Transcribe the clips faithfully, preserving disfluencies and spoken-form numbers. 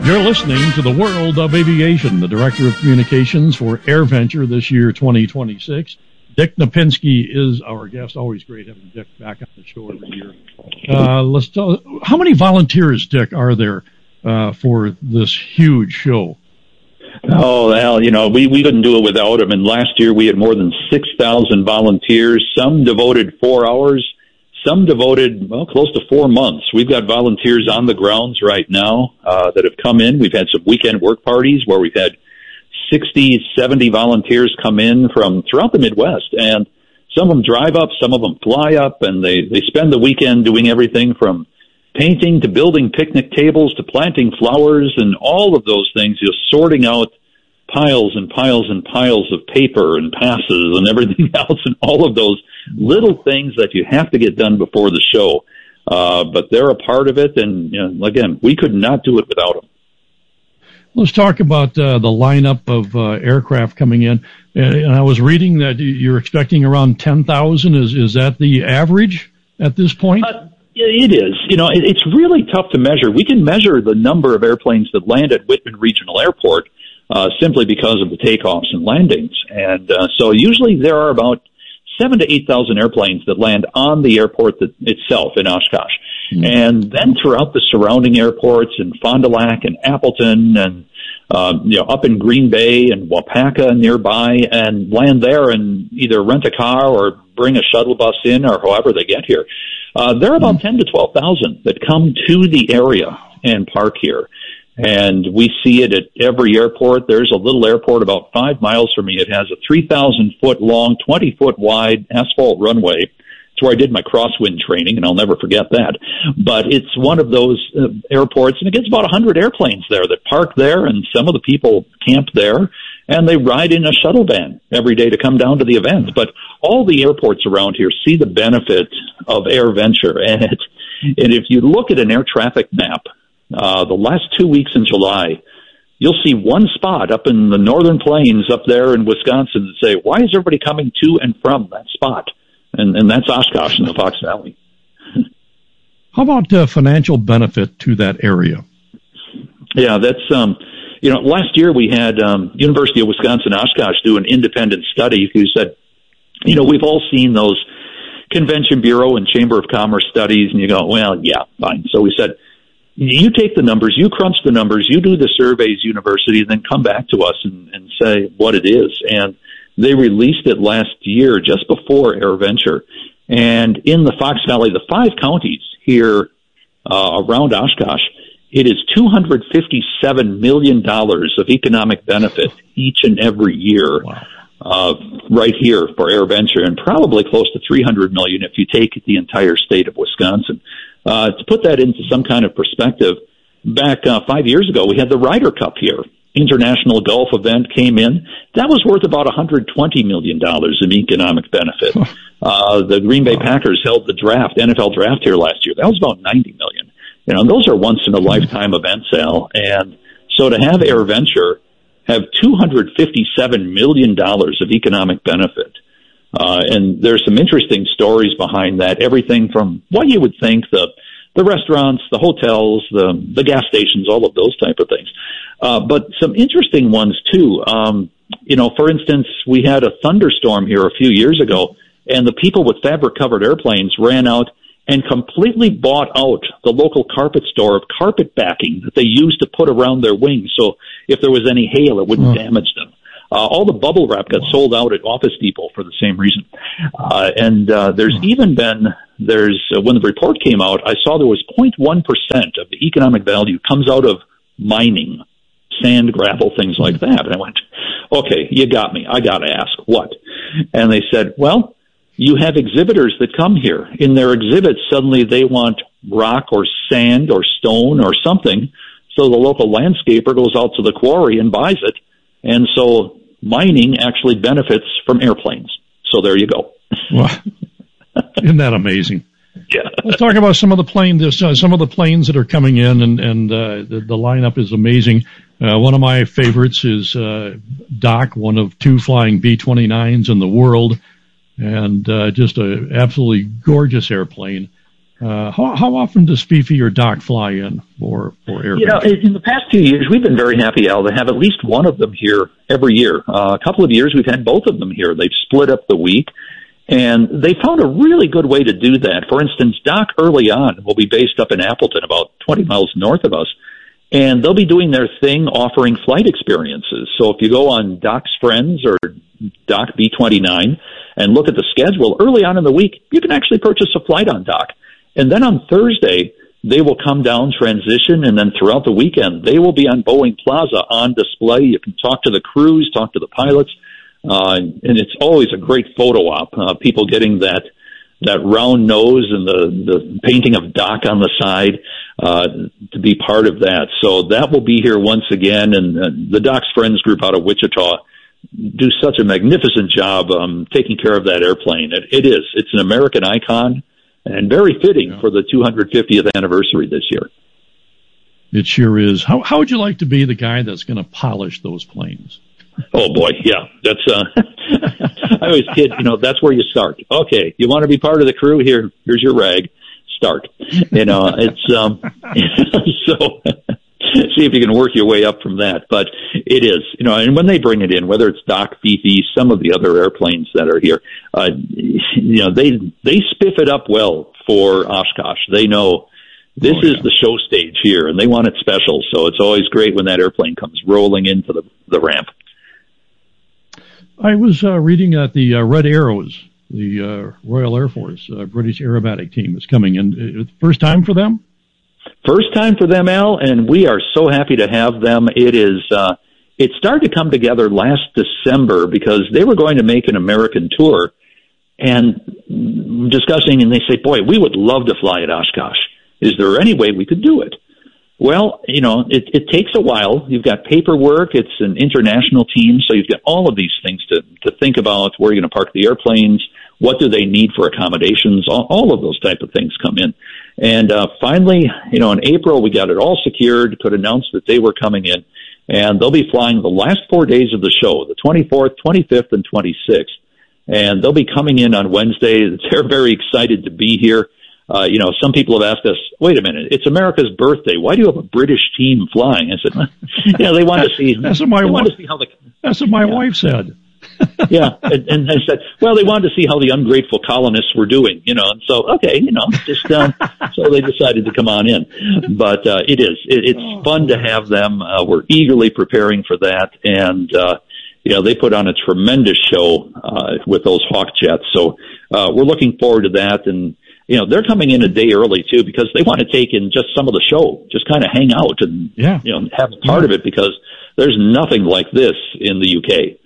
You're listening to the World of Aviation. The Director of Communications for AirVenture this year, twenty twenty-six. Dick Knapinski is our guest. Always great having Dick back on the show every year. Uh, let's tell, how many volunteers, Dick, are there uh, for this huge show? Oh, well, you know, we, we couldn't do it without them. And last year we had more than six thousand volunteers. Some devoted four hours. Some devoted, well, close to four months. We've got volunteers on the grounds right now uh, that have come in. We've had some weekend work parties where we've had sixty, seventy volunteers come in from throughout the Midwest. And some of them drive up, some of them fly up, and they, they spend the weekend doing everything from painting to building picnic tables to planting flowers and all of those things, just sorting out piles and piles and piles of paper and passes and everything else, and all of those little things that you have to get done before the show. Uh, but they're a part of it, and you know, again, we could not do it without them. Let's talk about uh, the lineup of uh, aircraft coming in. And I was reading that you're expecting around ten thousand. Is is that the average at this point? Uh, it is. You know, it, it's really tough to measure. We can measure the number of airplanes that land at Whitman Regional Airport uh, simply because of the takeoffs and landings. And uh, so usually there are about seven to eight thousand airplanes that land on the airport that, itself in Oshkosh. Mm-hmm. And then throughout the surrounding airports in Fond du Lac and Appleton and, uh, you know, up in Green Bay and Wapaka nearby, and land there and either rent a car or bring a shuttle bus in or however they get here. Uh, there are about mm-hmm. ten to twelve thousand that come to the area and park here. And we see it at every airport. There's a little airport about five miles from me. It has a three thousand foot long, twenty foot wide asphalt runway. It's where I did my crosswind training, and I'll never forget that. But it's one of those uh, airports, and it gets about one hundred airplanes there that park there, and some of the people camp there, and they ride in a shuttle van every day to come down to the event. But all the airports around here see the benefit of AirVenture. And, it, and if you look at an air traffic map, Uh, the last two weeks in July, you'll see one spot up in the northern plains up there in Wisconsin and say, why is everybody coming to and from that spot? And, and that's Oshkosh in the Fox Valley. How about uh, financial benefit to that area? Yeah, that's, um, you know, last year we had um, University of Wisconsin-Oshkosh do an independent study who said, you know, we've all seen those Convention Bureau and Chamber of Commerce studies, and you go, well, yeah, fine. So we said, you take the numbers, you crunch the numbers, you do the surveys, university, and then come back to us and, and say what it is. And they released it last year, just before AirVenture. And in the Fox Valley, the five counties here uh, around Oshkosh, it is two hundred fifty-seven million dollars of economic benefit each and every year. Wow. Uh, right here for AirVenture, and probably close to three hundred million dollars if you take the entire state of Wisconsin. Uh, to put that into some kind of perspective, back uh, five years ago, we had the Ryder Cup here. International golf event came in. That was worth about one hundred twenty million dollars in economic benefit. Uh, the Green Bay Packers held the draft, N F L draft here last year. That was about ninety million dollars. You know, those are once in a lifetime events, Al. And so to have AirVenture have two hundred fifty-seven million dollars of economic benefit. Uh, and there's some interesting stories behind that. Everything from what you would think, the, the restaurants, the hotels, the, the gas stations, all of those type of things. Uh, but some interesting ones too. Um, you know, for instance, we had a thunderstorm here a few years ago, and the people with fabric covered airplanes ran out and completely bought out the local carpet store of carpet backing that they used to put around their wings. So if there was any hail, it wouldn't oh. damage them. Uh, all the bubble wrap got sold out at Office Depot for the same reason. Uh, and uh, there's even been, there's uh, when the report came out, I saw there was zero point one percent of the economic value comes out of mining, sand, gravel, things like that. And I went, okay, you got me. I got to ask, what? And they said, well, you have exhibitors that come here. In their exhibits, suddenly they want rock or sand or stone or something. So the local landscaper goes out to the quarry and buys it. And so mining actually benefits from airplanes. So there you go. Wow. Isn't that amazing? Yeah. Let's talk about some of the planes, uh, some of the planes that are coming in, and, and uh, the, the lineup is amazing. Uh, one of my favorites is uh, Doc, one of two flying B twenty-nines in the world, and uh, just a absolutely gorgeous airplane. Uh, how, how often does Fifi or Doc fly in for, for AirVenture? You know, in the past few years, we've been very happy, Al, to have at least one of them here every year. Uh, a couple of years, we've had both of them here. They've split up the week, and they found a really good way to do that. For instance, Doc early on will be based up in Appleton, about twenty miles north of us, and they'll be doing their thing offering flight experiences. So if you go on Doc's Friends or Doc B twenty-nine and look at the schedule, early on in the week, you can actually purchase a flight on Doc. And then on Thursday, they will come down, transition, and then throughout the weekend, they will be on Boeing Plaza on display. You can talk to the crews, talk to the pilots, uh, and it's always a great photo op. Uh, people getting that that round nose and the, the painting of Doc on the side uh, to be part of that. So that will be here once again, and uh, the Doc's Friends group out of Wichita do such a magnificent job um, taking care of that airplane. It, it is. It's an American icon. And very fitting yeah. for the two hundred fiftieth anniversary this year. It sure is. How how would you like to be the guy that's going to polish those planes? Oh boy, yeah. That's uh I always kid, you know, that's where you start. Okay, you want to be part of the crew? Here, here's your rag. Start. You know, it's um so see if you can work your way up from that. But it is, you know, and when they bring it in, whether it's Doc, Fifi, some of the other airplanes that are here, uh, you know, they they spiff it up well for Oshkosh. They know this oh, yeah. is the show stage here, and they want it special. So it's always great when that airplane comes rolling into the, the ramp. I was uh, reading at the uh, Red Arrows, the uh, Royal Air Force, uh, British aerobatic team is coming in. First time for them? First time for them, Al, and we are so happy to have them. It is, uh, it started to come together last December because they were going to make an American tour and discussing, and they say, boy, we would love to fly at Oshkosh. Is there any way we could do it? Well, you know, it, it takes a while. You've got paperwork. It's an international team, so you've got all of these things to, to think about. Where are you going to park the airplanes? What do they need for accommodations? All, all of those type of things come in. And uh, finally, you know, in April, we got it all secured, could announce that they were coming in, and they'll be flying the last four days of the show, the twenty-fourth, twenty-fifth, and twenty-sixth. And they'll be coming in on Wednesday. They're very excited to be here. Uh, you know, some people have asked us, wait a minute, it's America's birthday. Why do you have a British team flying? I said, you know, they want to see, that's what my, they want wife, to see how the, that's what my yeah. wife said. yeah, and, and I said, well, they wanted to see how the ungrateful colonists were doing, you know, and so, okay, you know, just, um, so they decided to come on in. But, uh, it is, it, it's fun to have them. Uh, we're eagerly preparing for that, and, uh, you know, they put on a tremendous show, uh, with those Hawk jets, so, uh, we're looking forward to that, and, you know, they're coming in a day early, too, because they want to take in just some of the show, just kind of hang out and, yeah. you know, have a part yeah. of it, because there's nothing like this in the U K.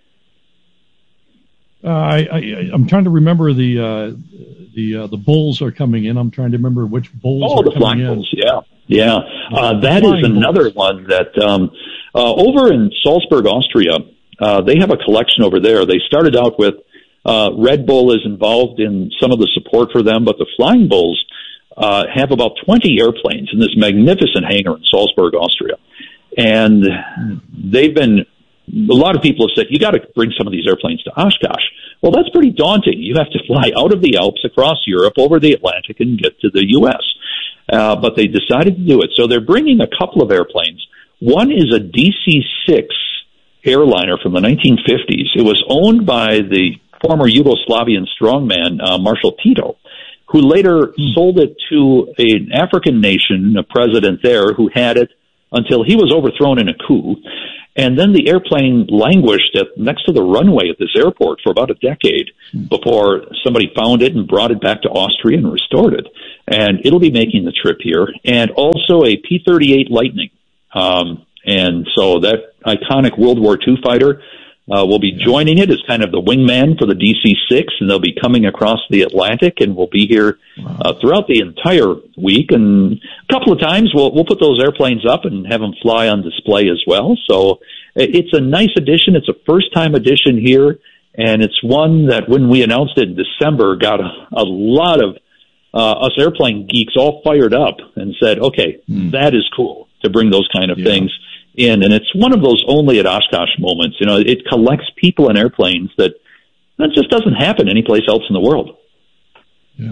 Uh, I, I, I'm trying to remember the uh, the uh, the Bulls are coming in. I'm trying to remember which Bulls oh, are the coming Flying in. Bulls, yeah. Yeah, uh, that is another Bulls. one that um, uh, over in Salzburg, Austria, uh, they have a collection over there. They started out with uh, Red Bull is involved in some of the support for them, but the Flying Bulls uh, have about twenty airplanes in this magnificent hangar in Salzburg, Austria. And they've been, a lot of people have said, you got to bring some of these airplanes to Oshkosh. Well, that's pretty daunting. You have to fly out of the Alps, across Europe, over the Atlantic, and get to the U S Uh, but they decided to do it. So they're bringing a couple of airplanes. One is a D C six airliner from the nineteen fifties. It was owned by the former Yugoslavian strongman, uh, Marshal Tito, who later mm. sold it to an African nation, a president there, who had it until he was overthrown in a coup. And then the airplane languished at, next to the runway at this airport for about a decade mm. before somebody found it and brought it back to Austria and restored it. And it'll be making the trip here. And also a P thirty-eight Lightning. Um, and so that iconic World War Two fighter uh, will be joining it as kind of the wingman for the D C six, and they'll be coming across the Atlantic, and will be here uh, throughout the entire week. And a couple of times we'll we'll put those airplanes up and have them fly on display as well. So it's a nice addition. It's a first-time addition here, and it's one that when we announced it in December got a, a lot of uh, us airplane geeks all fired up and said, okay, mm. that is cool to bring those kind of yeah. things in. And it's one of those only at Oshkosh moments. You know, it collects people and airplanes that that just doesn't happen anyplace else in the world. Yes.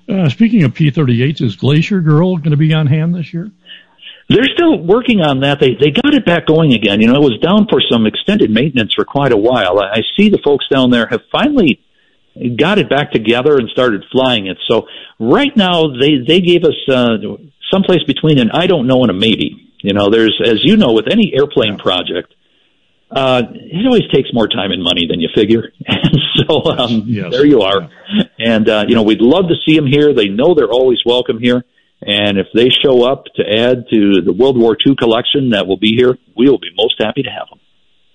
Uh, speaking of P thirty-eights, is Glacier Girl going to be on hand this year? They're still working on that. They they got it back going again. You know, it was down for some extended maintenance for quite a while. I see the folks down there have finally got it back together and started flying it. So right now they they gave us uh, someplace between an I don't know and a maybe. You know, there's, as you know, with any airplane project, uh, it always takes more time and money than you figure. And so um, yes. There you are. Yeah. And, uh, you know, we'd love to see them here. They know they're always welcome here. And if they show up to add to the World War Two collection that will be here, we will be most happy to have them.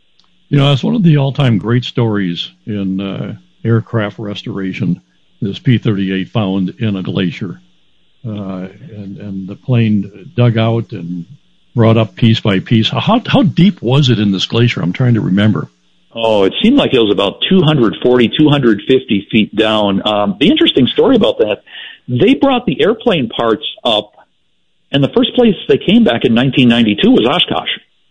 You know, that's one of the all-time great stories in uh, aircraft restoration, this P thirty-eight found in a glacier. Uh, and, and the plane dug out and brought up piece by piece. How how deep was it in this glacier? I'm trying to remember. Oh, it seemed like it was about two forty, two fifty feet down. Um, the interesting story about that, they brought the airplane parts up, and the first place they came back in nineteen ninety-two was Oshkosh.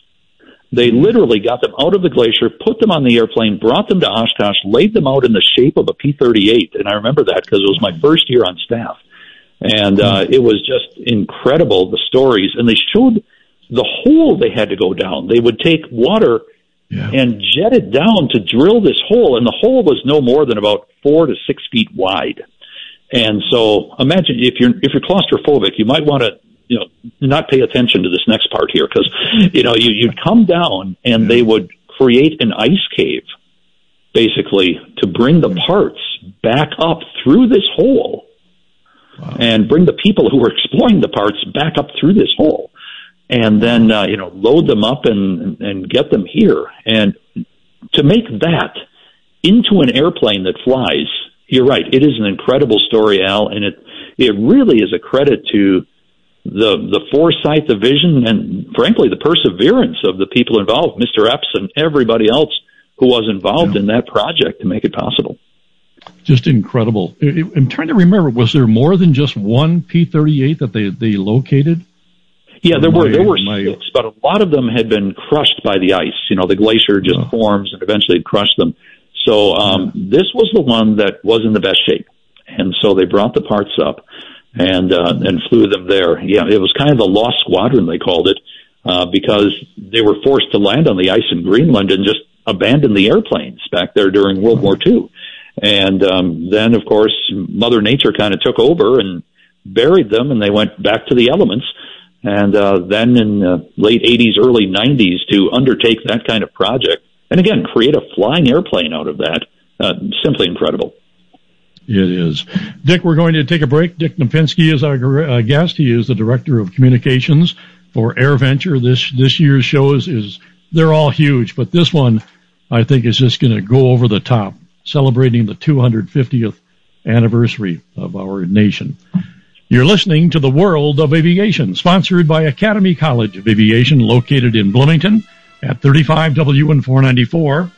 They literally got them out of the glacier, put them on the airplane, brought them to Oshkosh, laid them out in the shape of a P thirty-eight, and I remember that because it was my first year on staff. And uh, it was just incredible, the stories, and they showed the hole they had to go down. They would take water yeah. and jet it down to drill this hole, and the hole was no more than about four to six feet wide. And so imagine if you're if you're claustrophobic, you might want to you know not pay attention to this next part here, because you know you, you'd come down and yeah. they would create an ice cave, basically, to bring the parts back up through this hole. Wow. And bring the people who were exploring the parts back up through this hole. And then, uh, you know, load them up and, and get them here. And to make that into an airplane that flies, you're right, it is an incredible story, Al, and it it really is a credit to the the foresight, the vision, and frankly, the perseverance of the people involved, Mister Epps and everybody else who was involved yeah. in that project to make it possible. Just incredible. I'm trying to remember, was there more than just one P thirty-eight that they, they located? Yeah, there were there were six, but a lot of them had been crushed by the ice. You know, the glacier just oh. forms and eventually crushed them. So um, yeah. this was the one that was in the best shape, and so they brought the parts up and uh, and flew them there. Yeah, it was kind of the lost squadron, they called it, uh, because they were forced to land on the ice in Greenland and just abandon the airplanes back there during World War Two. And um, then, of course, Mother Nature kind of took over and buried them, and they went back to the elements. And uh, then in the late eighties, early nineties, to undertake that kind of project, and again, create a flying airplane out of that, uh, simply incredible. It is. Dick, we're going to take a break. Dick Knapinski is our uh, guest. He is the Director of Communications for AirVenture. This this year's show is, is they're all huge, but this one, I think, is just going to go over the top, celebrating the two hundred fiftieth anniversary of our nation. You're listening to The World of Aviation, sponsored by Academy College of Aviation, located in Bloomington at thirty-five W and four ninety-four,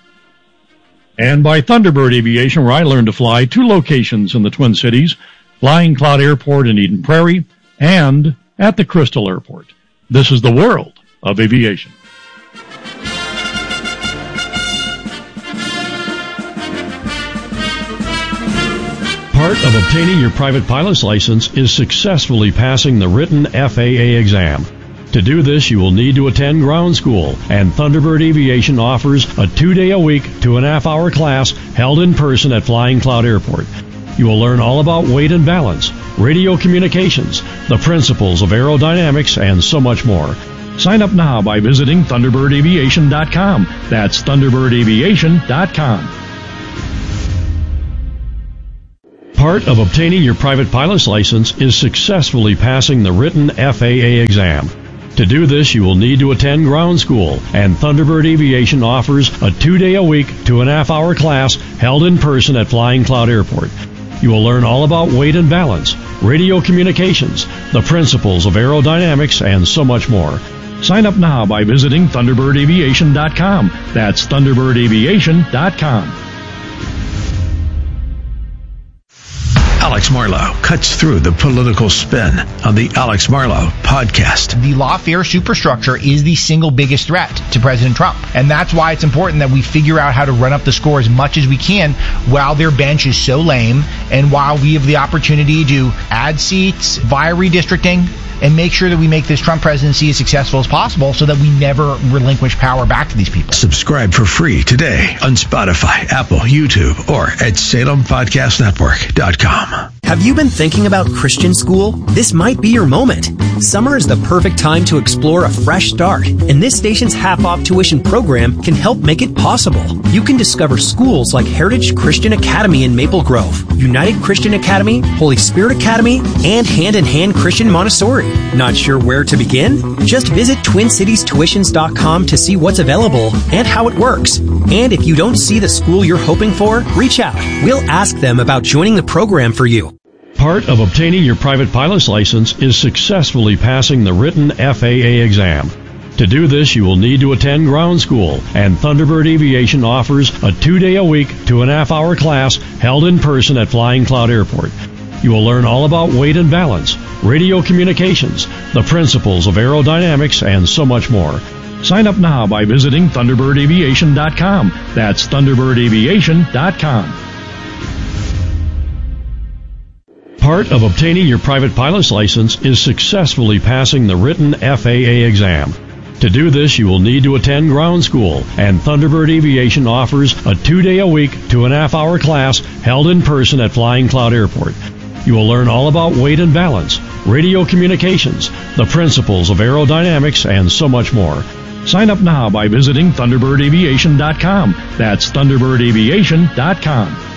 and by Thunderbird Aviation, where I learned to fly, two locations in the Twin Cities, Flying Cloud Airport in Eden Prairie, and at the Crystal Airport. This is The World of Aviation. Part of obtaining your private pilot's license is successfully passing the written F A A exam. To do this, you will need to attend ground school, and Thunderbird Aviation offers a two-day-a-week, two-and-a-half-hour class held in person at Flying Cloud Airport. You will learn all about weight and balance, radio communications, the principles of aerodynamics, and so much more. Sign up now by visiting Thunderbird Aviation dot com. That's Thunderbird Aviation dot com. Part of obtaining your private pilot's license is successfully passing the written F A A exam. To do this, you will need to attend ground school, and Thunderbird Aviation offers a two-day-a-week, two-and-a-half-hour class held in person at Flying Cloud Airport. You will learn all about weight and balance, radio communications, the principles of aerodynamics, and so much more. Sign up now by visiting Thunderbird Aviation dot com. That's Thunderbird Aviation dot com. Alex Marlow cuts through the political spin on the Alex Marlow Podcast. The lawfare superstructure is the single biggest threat to President Trump. And that's why it's important that we figure out how to run up the score as much as we can while their bench is so lame and while we have the opportunity to add seats via redistricting and make sure that we make this Trump presidency as successful as possible so that we never relinquish power back to these people. Subscribe for free today on Spotify, Apple, YouTube, or at Salem Podcast Network dot com. Have you been thinking about Christian school? This might be your moment. Summer is the perfect time to explore a fresh start, and this station's half-off tuition program can help make it possible. You can discover schools like Heritage Christian Academy in Maple Grove, United Christian Academy, Holy Spirit Academy, and Hand in Hand Christian Montessori. Not sure where to begin? Just visit twin cities tuitions dot com to see what's available and how it works. And if you don't see the school you're hoping for, reach out. We'll ask them about joining the program for you. Part of obtaining your private pilot's license is successfully passing the written F A A exam. To do this, you will need to attend ground school, and Thunderbird Aviation offers a two-day-a-week, two-and-a-half-hour class held in person at Flying Cloud Airport. You will learn all about weight and balance, radio communications, the principles of aerodynamics, and so much more. Sign up now by visiting Thunderbird Aviation dot com. That's Thunderbird Aviation dot com. Part of obtaining your private pilot's license is successfully passing the written F A A exam. To do this, you will need to attend ground school, and Thunderbird Aviation offers a two-day-a-week, two-and-a-half-hour class held in person at Flying Cloud Airport. You will learn all about weight and balance, radio communications, the principles of aerodynamics, and so much more. Sign up now by visiting Thunderbird Aviation dot com. That's Thunderbird Aviation dot com.